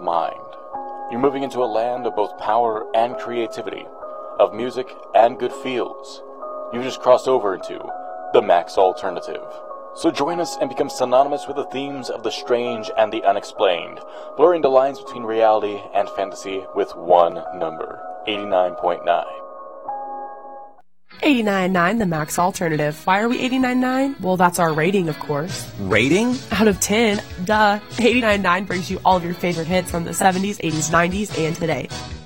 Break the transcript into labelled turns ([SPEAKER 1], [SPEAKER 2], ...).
[SPEAKER 1] mind. You're moving into a land of both power and creativity, of music and good feels. You've just crossed over into the Max Alternative. So join us and become synonymous with the themes of the strange and the unexplained, blurring the lines between reality and fantasy with one number, 89.9.
[SPEAKER 2] 89.9, the Max Alternative. Why are we 89.9? Well, that's our rating, of course.
[SPEAKER 3] Rating?
[SPEAKER 2] Out of 10, duh. 89.9 brings you all of your favorite hits from the 70s, 80s, 90s, and today.